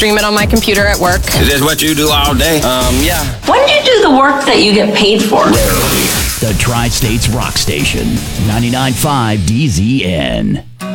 stream it on my computer at work. Is this what you do all day? Yeah. When do you do the work that you get paid for? The Tri-States Rock Station, 99.5 DZN.